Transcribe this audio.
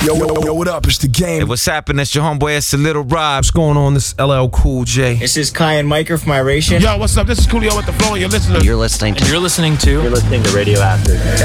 Yo, what up? It's the game. Hey, what's happening? It's your homeboy, it's a Little Rob. What's going on? This is LL Cool J. This is Kai and Micah from Iration. Yo, what's up? This is Coolio with the Flow, and you're listening to You're listening to Radio After.